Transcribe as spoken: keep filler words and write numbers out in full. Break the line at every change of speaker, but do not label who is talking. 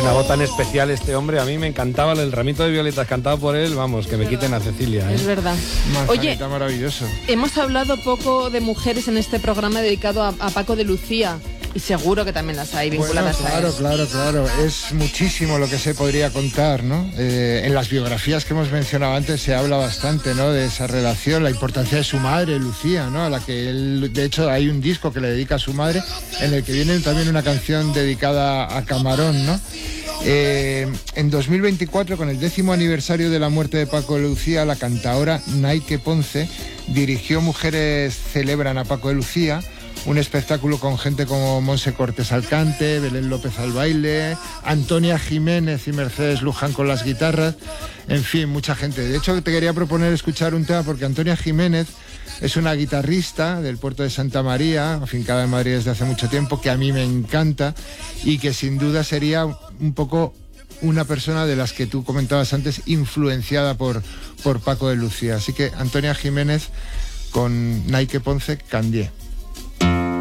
Una voz tan especial este hombre, a mí me encantaba el ramito de violetas cantado por él, vamos, que me quiten a Cecilia. ¿eh?
Es verdad.
Oye, maravilloso.
Hemos hablado poco de mujeres en este programa dedicado a, a Paco de Lucía. Y seguro que también las hay vinculadas
bueno, claro,
a él.
Claro, claro, claro. Es muchísimo lo que se podría contar, ¿no? Eh, en las biografías que hemos mencionado antes se habla bastante, ¿no? De esa relación, la importancia de su madre, Lucía, ¿no? A la que él, de hecho, hay un disco que le dedica a su madre, en el que viene también una canción dedicada a Camarón, ¿no? Eh, en dos mil veinticuatro, con el décimo aniversario de la muerte de Paco de Lucía, la cantaora Naike Ponce dirigió Mujeres celebran a Paco de Lucía, un espectáculo con gente como Monse Cortés Alcante, Belén López al baile, Antonia Jiménez y Mercedes Luján con las guitarras, en fin, mucha gente. De hecho, te quería proponer escuchar un tema porque Antonia Jiménez es una guitarrista del puerto de Santa María, afincada en Madrid desde hace mucho tiempo, que a mí me encanta y que sin duda sería un poco una persona de las que tú comentabas antes, influenciada por, por Paco de Lucía. Así que Antonia Jiménez con Naike Ponce, Candié.